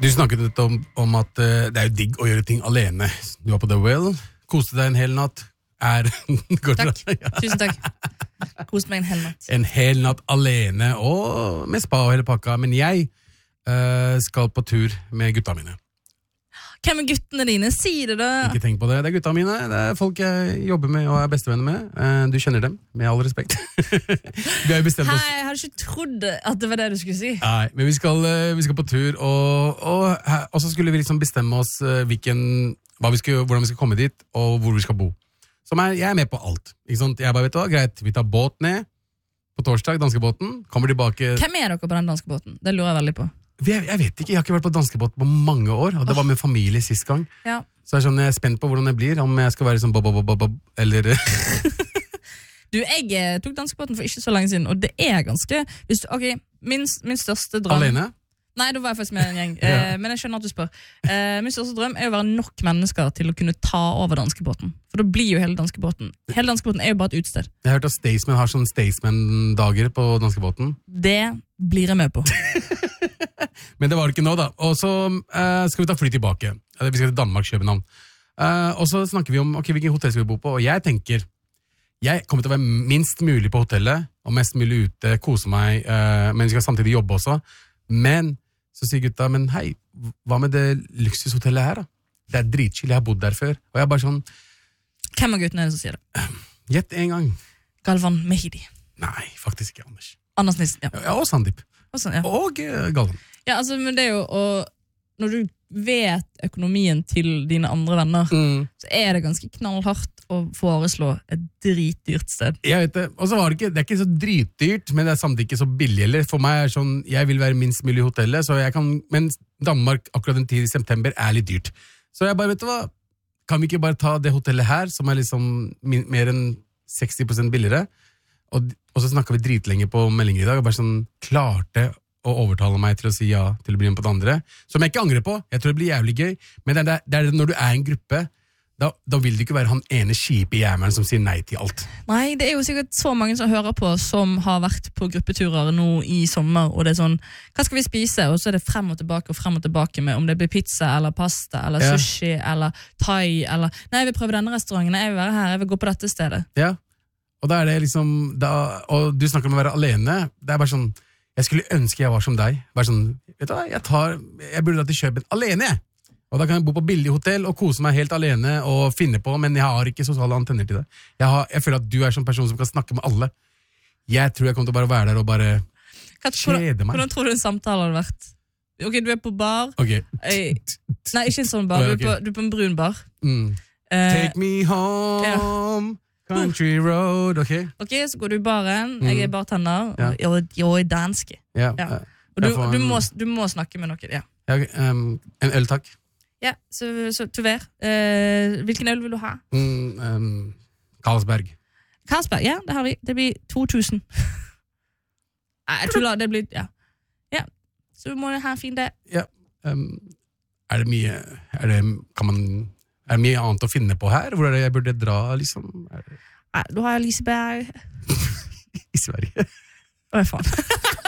Du snakket litt om at det jo digg å gjøre ting alene. Du var på The Well, koste deg en hel natt. Takk, tusen takk. Koste meg en hel natt. En hel natt alene, og med spa og hele pakka. Men jeg skal på tur med gutta mine. Hvem guttene dine? Si det da. Ikke tenk på det, det gutta mine. Det folk jeg jobber med og bestevenner med. Du kjenner dem, med all respekt. Vi har jo bestemt oss. Hei, jeg hadde ikke trodd at det var det du skulle si. Nei, men vi skal på tur, og så skulle vi liksom bestemme oss hvordan vi skal komme dit, og hvor vi skal bo. Så jeg med på alt. Ikke sant? Jeg bare vet hva, greit, vi tar båt ned på torsdag, danskebåten, kommer tilbake. Hvem dere på den danskebåten? Det lurer jeg veldig på. Jeg vet ikke, jeg har ikke vært på danskebåt på mange år, og det var med familie sist gang. Ja. Så jeg er spent på hvordan det blir, om jeg skal være sånn bob, eller... Du, jeg tok danskebåten for ikke så lenge siden, og det ganske... Ok, min største drøm... Alene? Nei, da var jeg faktisk med en gjeng, men jeg skjønner at du spør. Min største drøm å være nok mennesker til å kunne ta over danskebåten. For da blir jo hele danskebåten jo bare et utsted. Jeg har hørt at Staysman har sånne Staysman-dager på danskebåten. Det blir jeg med på. Men det var det ikke nå da. Og så skal vi ta fly tilbake. Vi skal til Danmark, København. Og så snakker vi om hvilken hotell skal vi bo på, og jeg tenker jeg kommer til å være minst mulig på hotellet, og mest mulig ute, kose meg, men vi skal samtidig jobbe også. Men så sier gutta, men hei, hva med det luksushotellet her da? Det dritchill, jeg har bodd der før. Og jeg bare sånn... Hvem av guttene det som sier det? Gjett en gang. Galvan Mehidi. Nei, faktisk ikke Anders. Anders Nissen, ja. Ja, og Sandeep. Ja. Og Galvan. Ja, altså, men det jo, når du vet økonomien til dine andre venner, så det ganske knallhardt å foreslå et dritdyrt sted. Jeg vet det, og så var det ikke så dritdyrt, men det samtidig ikke så billig heller. For meg sånn, jeg vil være minst mulig i hotellet, så men Danmark akkurat den 10. september litt dyrt. Så jeg bare, vet du hva, kan vi ikke bare ta det hotellet her, som liksom mer enn 60% billigere, og så snakket vi dritlenge på meldinger i dag, og bare sånn klarte å overtale meg til å si ja til å bli med på det andre, som jeg ikke angrer på. Jeg tror det blir jævlig gøy, men det når du en gruppe, da vil det ikke være han ene kjipe jævelen som sier nei til alt. Nei, det jo sikkert så mange som hører på, som har vært på gruppeturer nå i sommer, og det sånn, hva skal vi spise? Og så det frem og tilbake med om det blir pizza, eller pasta, eller sushi, eller thai, eller nei, jeg vil prøve denne restauranten, jeg vil være her, jeg vil gå på dette stedet. Ja, og da det liksom, og du snakker om å være alene, det bare sånn, jeg skulle ønske jeg var som deg. Bare sånn, vet du hva, jeg burde da til København alene. Og da kan jeg bo på billig hotell og kose meg helt alene og finne på, men jeg har ikke sosiale antenner til det. Jeg føler at du sånn person som kan snakke med alle. Jeg tror jeg kommer til å bare være der og bare kjede meg. Hvordan tror du en samtale hadde vært? Ok, du på bar. Ok. Nei, ikke en sånn bar, du på en brun bar. Take me home. Country road, ok? Ok, så går du i baren, jeg bartender, og jeg dansk. Ja. Og du må snakke med noen, ja. En øl, takk. Ja, så til hver. Hvilken øl vil du ha? Carlsberg. Carlsberg, ja, det har vi. Det blir 2000. Nei, jeg tror det blir, ja. Ja, så må du ha en fin dag. Ja, det mye, er det mye annet å finne på her? Hvor det jeg burde dra, liksom? Nei, du har Liseberg. I Sverige. Hva faen?